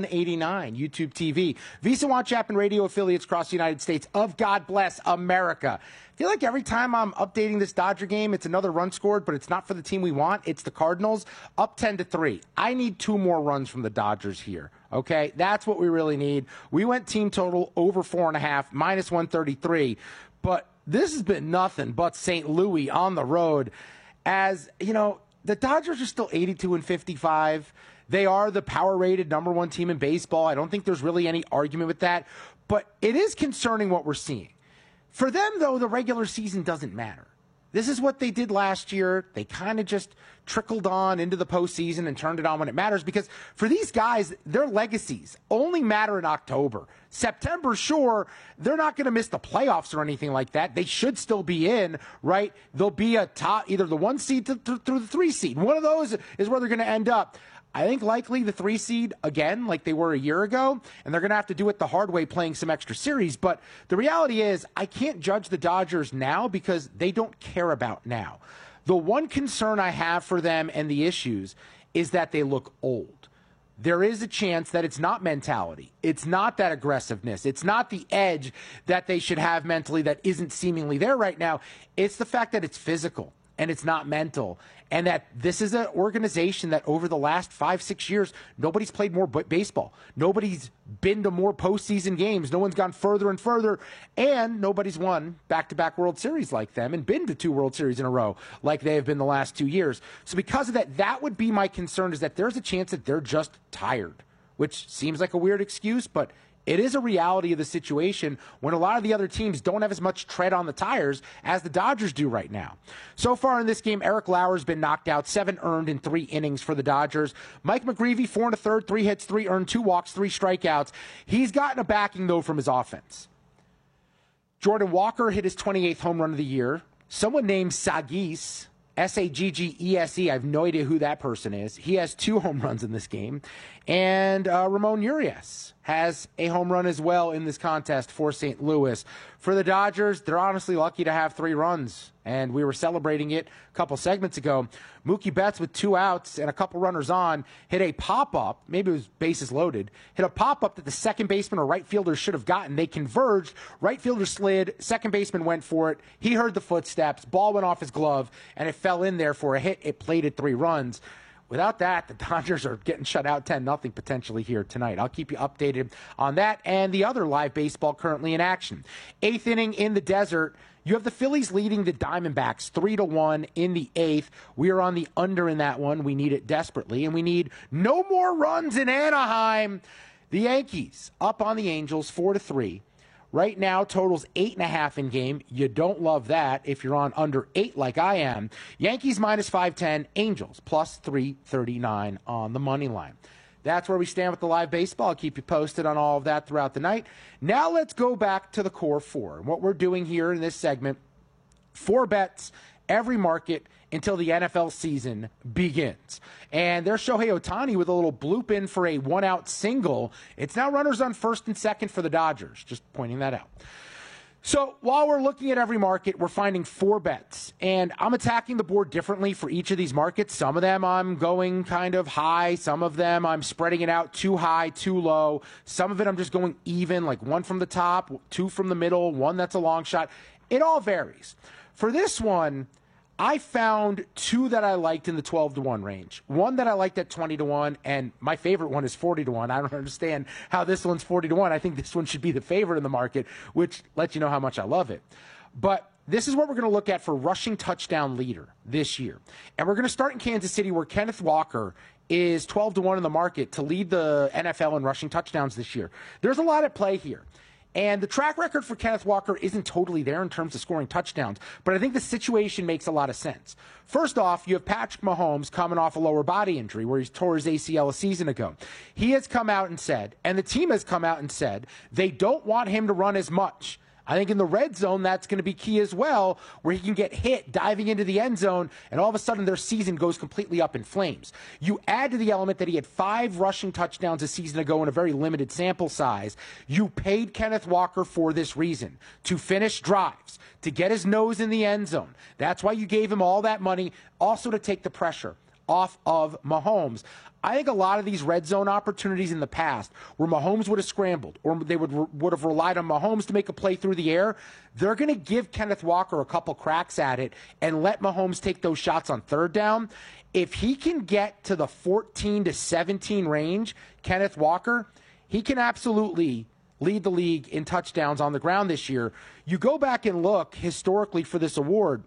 189, YouTube TV, VSiN Watch app and radio affiliates across the United States of God bless America. I feel like every time I'm updating this Dodger game, it's another run scored, but it's not for the team we want. It's the Cardinals, up 10-3. I need 2 more runs from the Dodgers here. Okay, that's what we really need. We went team total over 4.5, minus 133. But this has been nothing but St. Louis on the road. As, you know, the Dodgers are still 82-55. They are the power-rated number 1 team in baseball. I don't think there's really any argument with that. But it is concerning what we're seeing. For them, though, the regular season doesn't matter. This is what they did last year. They kind of just trickled on into the postseason and turned it on when it matters, because for these guys, their legacies only matter in October. September, sure, they're not going to miss the playoffs or anything like that. They should still be in, right? They'll be a top, either the 1 seed through the 3 seed. One of those is where they're going to end up. I think likely the 3 seed again, like they were a year ago, and they're going to have to do it the hard way, playing some extra series. But the reality is, I can't judge the Dodgers now because they don't care about now. The one concern I have for them and the issues is that they look old. There is a chance that it's not mentality. It's not that aggressiveness. It's not the edge that they should have mentally that isn't seemingly there right now. It's the fact that it's physical and it's not mental. And that this is an organization that over the last 5-6 years, nobody's played more baseball. Nobody's been to more postseason games. No one's gone further and further. And nobody's won back-to-back World Series like them and been to 2 World Series in a row like they have been the last 2 years. So because of that, that would be my concern, is that there's a chance that they're just tired, which seems like a weird excuse, but it is a reality of the situation when a lot of the other teams don't have as much tread on the tires as the Dodgers do right now. So far in this game, Eric Lauer's been knocked out, 7 earned in 3 innings for the Dodgers. Mike McGreevy, 4 1/3, 3 hits, 3 earned, 2 walks, 3 strikeouts. He's gotten a backing, though, from his offense. Jordan Walker hit his 28th home run of the year. Someone named Saggese, Saggese, I have no idea who that person is. He has 2 home runs in this game. And Ramon Urias has a home run as well in this contest for St. Louis. For the Dodgers, they're honestly lucky to have 3 runs, and we were celebrating it a couple segments ago. Mookie Betts with 2 outs and a couple runners on hit a pop-up, maybe it was bases loaded, hit a pop-up that the second baseman or right fielder should have gotten. They converged, right fielder slid, second baseman went for it, he heard the footsteps, ball went off his glove, and it fell in there for a hit. It plated 3 runs. Without that, the Dodgers are getting shut out 10-0 potentially here tonight. I'll keep you updated on that and the other live baseball currently in action. 8th inning in the desert. You have the Phillies leading the Diamondbacks 3-1 in the 8th. We are on the under in that one. We need it desperately, and we need no more runs in Anaheim. The Yankees up on the Angels 4-3. Right now, totals 8.5 in game. You don't love that if you're on under 8 like I am. Yankees minus 510, Angels plus 339 on the money line. That's where we stand with the live baseball. I'll keep you posted on all of that throughout the night. Now let's go back to the core 4. What we're doing here in this segment, 4 bets, every market until the NFL season begins. And there's Shohei Ohtani with a little bloop in for a 1-out single. It's now runners on first and second for the Dodgers. Just pointing that out. So while we're looking at every market, we're finding 4 bets. And I'm attacking the board differently for each of these markets. Some of them I'm going kind of high. Some of them I'm spreading it out too high, too low. Some of it I'm just going even, like 1 from the top, 2 from the middle, 1 that's a long shot. It all varies. For this one, I found 2 that I liked in the 12-1 range. 1 that I liked at 20-1, and my favorite one is 40-1. I don't understand how this one's 40-1. I think this one should be the favorite in the market, which lets you know how much I love it. But this is what we're going to look at for rushing touchdown leader this year. And we're going to start in Kansas City, where Kenneth Walker is 12-1 in the market to lead the NFL in rushing touchdowns this year. There's a lot at play here. And the track record for Kenneth Walker isn't totally there in terms of scoring touchdowns, but I think the situation makes a lot of sense. First off, you have Patrick Mahomes coming off a lower body injury where he tore his ACL a season ago. He has come out and said, and the team has come out and said, they don't want him to run as much. I think in the red zone, that's going to be key as well, where he can get hit diving into the end zone, and all of a sudden their season goes completely up in flames. You add to the element that he had 5 rushing touchdowns a season ago in a very limited sample size. You paid Kenneth Walker for this reason, to finish drives, to get his nose in the end zone. That's why you gave him all that money, also to take the pressure off of Mahomes. I think a lot of these red zone opportunities in the past where Mahomes would have scrambled or they would have relied on Mahomes to make a play through the air, they're going to give Kenneth Walker a couple cracks at it and let Mahomes take those shots on third down. If he can get to the 14 to 17 range, Kenneth Walker, he can absolutely lead the league in touchdowns on the ground this year. You go back and look historically for this award,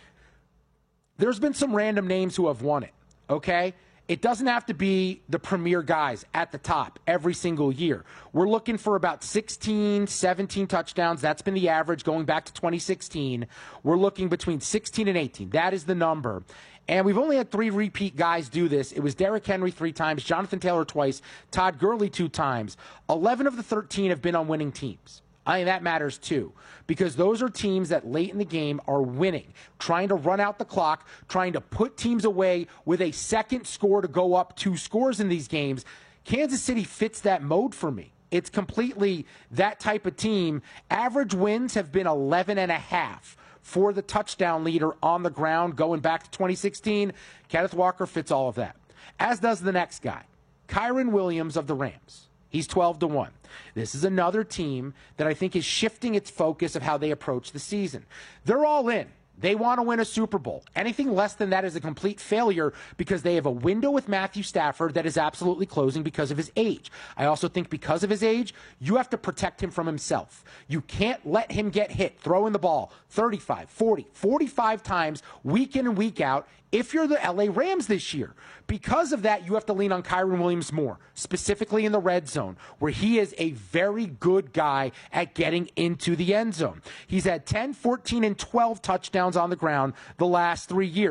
there's been some random names who have won it, okay? It doesn't have to be the premier guys at the top every single year. We're looking for about 16, 17 touchdowns. That's been the average going back to 2016. We're looking between 16 and 18. That is the number. And we've only had 3 repeat guys do this. It was Derrick Henry 3 times, Jonathan Taylor twice, Todd Gurley 2 times. 11 of the 13 have been on winning teams. I think that matters too, because those are teams that late in the game are winning, trying to run out the clock, trying to put teams away with a second score to go up 2 scores in these games. Kansas City fits that mode for me. It's completely that type of team. Average wins have been 11.5 for the touchdown leader on the ground going back to 2016. Kenneth Walker fits all of that, as does the next guy, Kyren Williams of the Rams. He's 12-1. This is another team that I think is shifting its focus of how they approach the season. They're all in. They want to win a Super Bowl. Anything less than that is a complete failure because they have a window with Matthew Stafford that is absolutely closing because of his age. I also think because of his age, you have to protect him from himself. You can't let him get hit throwing the ball 35, 40, 45 times week in and week out if you're the LA Rams this year. Because of that, you have to lean on Kyren Williams more, specifically in the red zone, where he is a very good guy at getting into the end zone. He's had 10, 14, and 12 touchdowns on the ground the last 3 years.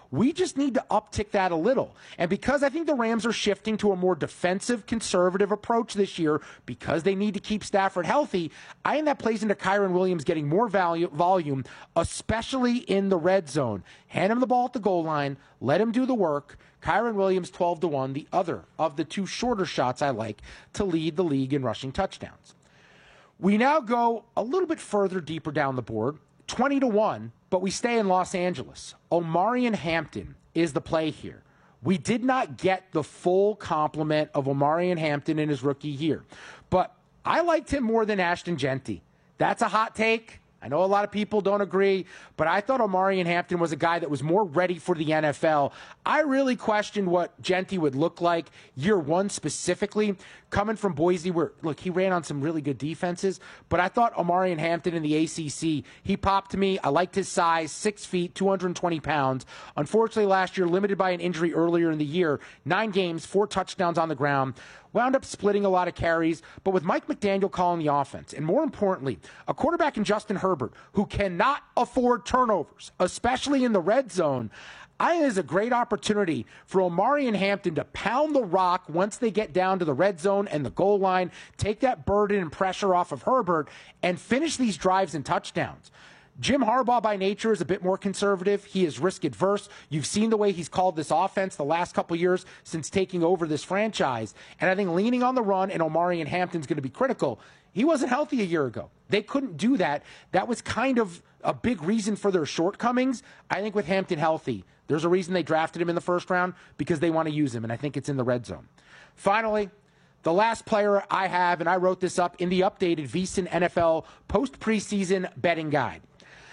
We just need to uptick that a little. And because I think the Rams are shifting to a more defensive, conservative approach this year because they need to keep Stafford healthy, I think that plays into Kyren Williams getting more volume, especially in the red zone. Hand him the ball at the goal line. Let him do the work. Kyren Williams, 12-1, the other of the two shorter shots I like to lead the league in rushing touchdowns. We now go a little bit further deeper down the board, 20-1, but we stay in Los Angeles. Omarion Hampton is the play here. We did not get the full complement of Omarion Hampton in his rookie year, but I liked him more than Ashton Genty. That's a hot take. I know a lot of people don't agree, but I thought Omarion Hampton was a guy that was more ready for the NFL. I really questioned what Genty would look like year one specifically, coming from Boise where, look, he ran on some really good defenses, but I thought Omarion Hampton in the ACC, he popped to me. I liked his size, 6 feet, 220 pounds. Unfortunately, last year, limited by an injury earlier in the year, 9 games, 4 touchdowns on the ground. Wound up splitting a lot of carries, but with Mike McDaniel calling the offense, and more importantly, a quarterback in Justin Herbert who cannot afford turnovers, especially in the red zone, I think there's a great opportunity for Omarion Hampton to pound the rock once they get down to the red zone and the goal line, take that burden and pressure off of Herbert, and finish these drives and touchdowns. Jim Harbaugh by nature is a bit more conservative. He is risk adverse. You've seen the way he's called this offense the last couple years since taking over this franchise. And I think leaning on the run and Omarion Hampton's going to be critical. He wasn't healthy a year ago. They couldn't do that. That was kind of a big reason for their shortcomings. I think with Hampton healthy, there's a reason they drafted him in the first round, because they want to use him, and I think it's in the red zone. Finally, the last player I have, and I wrote this up in the updated VSiN NFL post-preseason betting guide.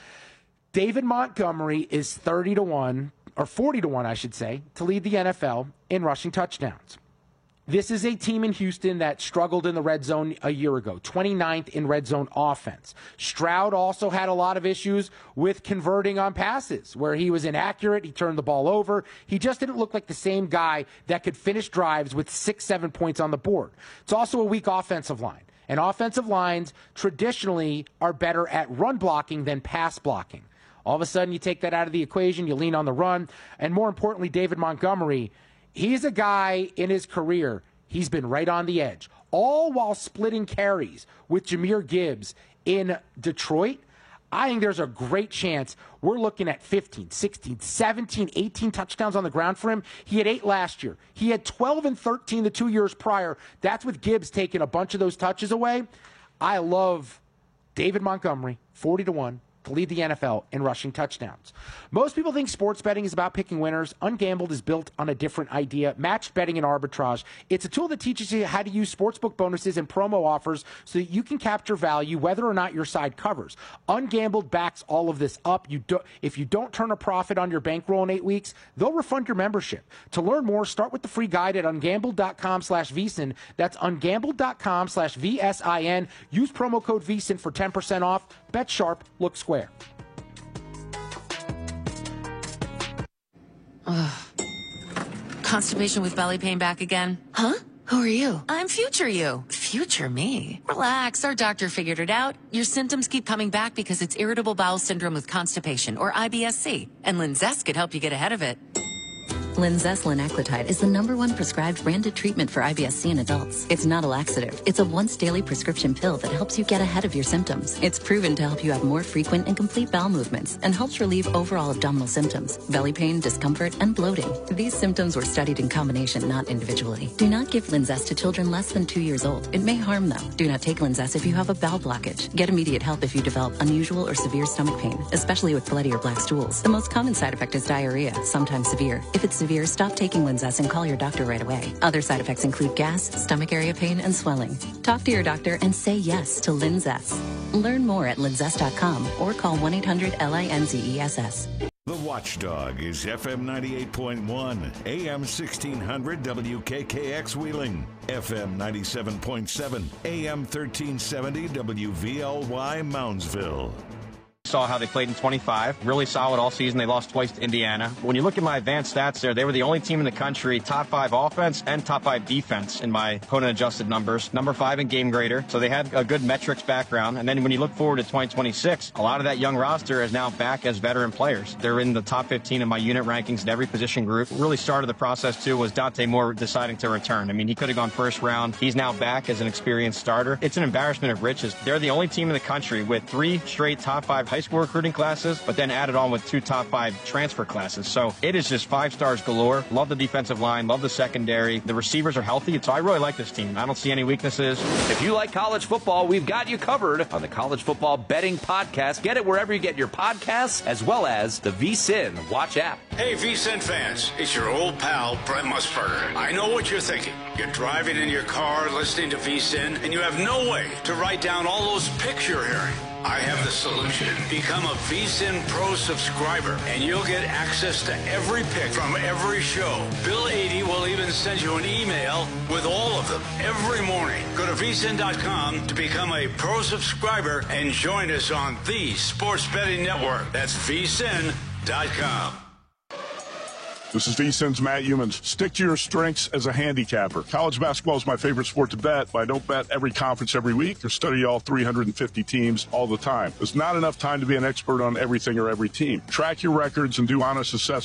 David Montgomery is 30-1, or 40-1, I should say, to lead the NFL in rushing touchdowns. This is a team in Houston that struggled in the red zone a year ago, 29th in red zone offense. Stroud also had a lot of issues with converting on passes, where he was inaccurate, he turned the ball over. He just didn't look like the same guy that could finish drives with 6-7 points on the board. It's also a weak offensive line, and offensive lines traditionally are better at run blocking than pass blocking. All of a sudden, you take that out of the equation, you lean on the run, and more importantly, David Montgomery, he's a guy in his career, he's been right on the edge, all while splitting carries with Jahmyr Gibbs in Detroit. I think there's a great chance we're looking at 15, 16, 17, 18 touchdowns on the ground for him. He had 8 last year. He had 12 and 13 the 2 years prior. That's with Gibbs taking a bunch of those touches away. I love David Montgomery, 40-1. To lead the NFL in rushing touchdowns. Most people think sports betting is about picking winners. Ungambled is built on a different idea. Matched betting and arbitrage. It's a tool that teaches you how to use sportsbook bonuses and promo offers so that you can capture value whether or not your side covers. Ungambled backs all of this up. If you don't turn a profit on your bankroll in 8 weeks, they'll refund your membership. To learn more, start with the free guide at ungambled.com/VSiN. That's ungambled.com/VSIN. Use promo code VSiN for 10% off. Bet sharp, look square. Constipation with belly pain back again? Huh? Who are you? I'm future you. Future me? Relax, our doctor figured it out. Your symptoms keep coming back because it's irritable bowel syndrome with constipation, or IBS-C, and Linzess could help you get ahead of it. Linzess linaclotide is the #1 prescribed branded treatment for IBS-C in adults. It's not a laxative. It's a once-daily prescription pill that helps you get ahead of your symptoms. It's proven to help you have more frequent and complete bowel movements and helps relieve overall abdominal symptoms, belly pain, discomfort, and bloating. These symptoms were studied in combination, not individually. Do not give Linzess to children less than 2 years old. It may harm them. Do not take Linzess if you have a bowel blockage. Get immediate help if you develop unusual or severe stomach pain, especially with bloody or black stools. The most common side effect is diarrhea, sometimes severe. If it's severe, stop taking Linzess and call your doctor right away. Other side effects include gas, stomach area pain, and swelling. Talk to your doctor and say yes to Linzess. Learn more at linzess.com or call 1-800-LINZESS. The Watchdog is FM 98.1, AM 1600 WKKX Wheeling, FM 97.7, AM 1370 WVLY Moundsville. Saw how they played in 25. Really solid all season. They lost twice to Indiana. When you look at my advanced stats there, they were the only team in the country, top 5 offense and top 5 defense in my opponent-adjusted numbers. Number 5 in game grader. So they had a good metrics background. And then when you look forward to 2026, a lot of that young roster is now back as veteran players. They're in the top 15 of my unit rankings in every position group. What really started the process, too, was Dante Moore deciding to return. I mean, he could have gone first round. He's now back as an experienced starter. It's an embarrassment of riches. They're the only team in the country with 3 straight top 5 high school recruiting classes, but then added on with 2 top 5 transfer classes. So it is just 5 stars galore. Love the defensive line, love the secondary. The receivers are healthy, so I really like this team. I don't see any weaknesses. If you like college football, we've got you covered on the College Football Betting Podcast. Get it wherever you get your podcasts, as well as the VSiN Watch app. Hey, VSiN fans, it's your old pal, Brent Musburger. I know what you're thinking. You're driving in your car, listening to VSiN, and you have no way to write down all those picks you're hearing. I have the solution. Become a VSiN Pro subscriber, and you'll get access to every pick from every show. Bill 80 will even send you an email with all of them every morning. Go to VSiN.com to become a Pro subscriber and join us on the Sports Betting Network. That's VSiN.com. This is VSiN's Matt Humans. Stick to your strengths as a handicapper. College basketball is my favorite sport to bet, but I don't bet every conference every week or study all 350 teams all the time. There's not enough time to be an expert on everything or every team. Track your records and do honest assessments